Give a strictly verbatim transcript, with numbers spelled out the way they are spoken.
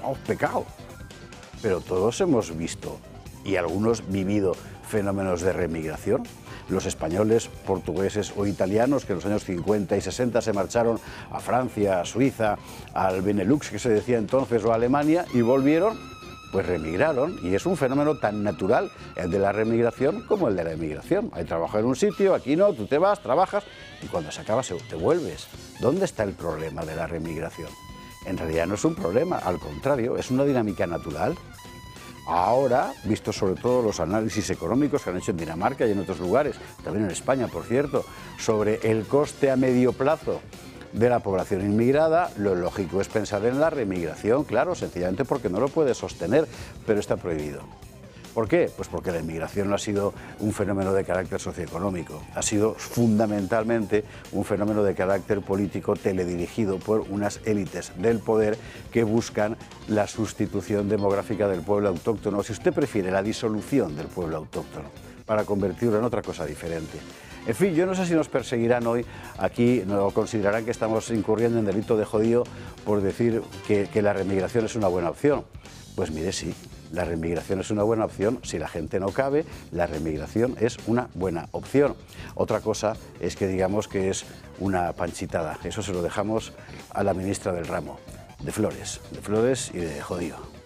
llamamos pecado. Pero todos hemos visto y algunos vivido fenómenos de remigración. Los españoles, portugueses o italianos que en los años cincuenta y sesenta se marcharon a Francia, a Suiza, al Benelux que se decía entonces o a Alemania y volvieron, pues remigraron, y es un fenómeno tan natural el de la remigración como el de la emigración. Hay trabajo en un sitio, aquí no, tú te vas, trabajas y cuando se acaba te vuelves. ¿Dónde está el problema de la remigración? En realidad no es un problema, al contrario, es una dinámica natural. Ahora, visto sobre todo los análisis económicos que han hecho en Dinamarca y en otros lugares, también en España, por cierto, sobre el coste a medio plazo de la población inmigrada, lo lógico es pensar en la remigración, claro, sencillamente porque no lo puede sostener, pero está prohibido. ¿Por qué? Pues porque la inmigración no ha sido un fenómeno de carácter socioeconómico, ha sido fundamentalmente un fenómeno de carácter político teledirigido por unas élites del poder que buscan la sustitución demográfica del pueblo autóctono, o si usted prefiere, la disolución del pueblo autóctono, para convertirlo en otra cosa diferente. En fin, yo no sé si nos perseguirán hoy aquí, o considerarán que estamos incurriendo en delito de jodido por decir que, que la remigración es una buena opción. Pues mire, sí. La remigración es una buena opción, si la gente no cabe, la remigración es una buena opción. Otra cosa es que digamos que es una panchitada, eso se lo dejamos a la ministra del ramo, de Flores, de Flores y de jodido.